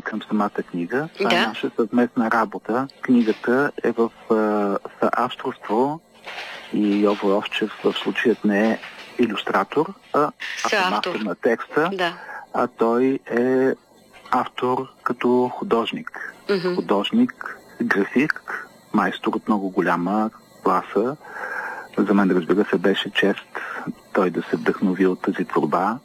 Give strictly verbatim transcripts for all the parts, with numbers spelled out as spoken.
към самата книга. Това Да. е наша съвместна работа. Книгата е в съавторство и Йово Йовчев в случаят не е илюстратор, а аз съм автор на текста, да. а той е автор като художник. Mm-hmm. Художник, график, майстор от много голяма класа. За мен, разбира се, беше чест той да се вдъхнови от тази творба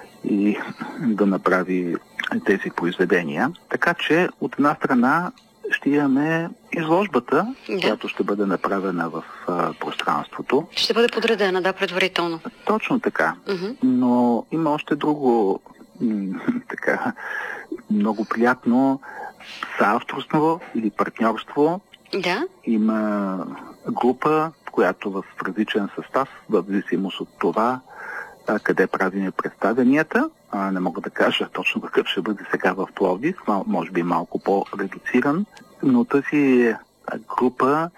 и да направи тези произведения. Така че, от една страна, ще имаме изложбата, да. която ще бъде направена в а, пространството. Ще бъде подредена, да, предварително. Точно така. Mm-hmm. Но има още друго м- така много приятно съавторство или партньорство. Да. Има група, която в различен състав, в зависимост от това а, къде правим представянията. А, не мога да кажа точно какъв ще бъде сега в Пловдив, може би малко по-редуциран, но тази група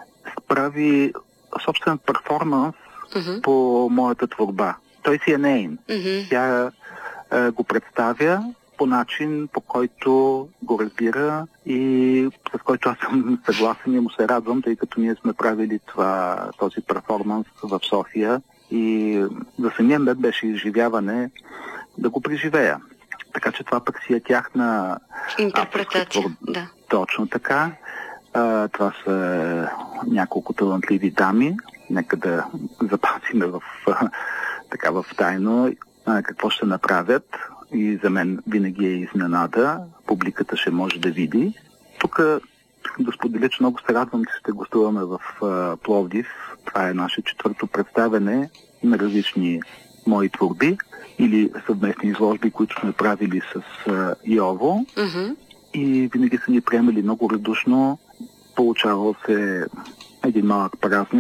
прави собствен перформанс mm-hmm. по моята творба. Той си е нейн. Mm-hmm. Тя а, го представя по начин, по който го разбира и с който аз съм съгласен и му се радвам, тъй като ние сме правили това, този перформанс в София и за самия мен беше изживяване да го преживея. Така че това пък си е тяхна интерпретация. Да. Точно така. А, това са няколко талантливи дами. Нека да запазиме в, така, в тайно а, какво ще направят. И за мен винаги е изненада. Публиката ще може да види. Тук да споделя, че много се радвам, че ще гостуваме в а, Пловдив. Това е наше четвърто представяне на различни мои творби или съвместни изложби, които сме правили с а, Йово. Mm-hmm. И винаги са ни приемали много радушно. Получавал се един малък празник.